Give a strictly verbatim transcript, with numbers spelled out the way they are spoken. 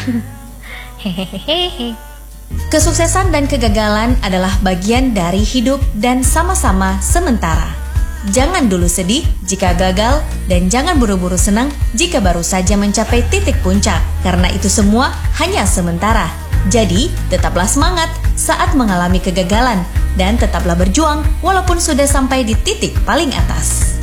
Hehehehe. Kesuksesan dan kegagalan adalah bagian dari hidup dan sama-sama sementara. Jangan dulu sedih jika gagal dan jangan buru-buru senang jika baru saja mencapai titik puncak, karena itu semua hanya sementara. Jadi, tetaplah semangat saat mengalami kegagalan dan tetaplah berjuang walaupun sudah sampai di titik paling atas.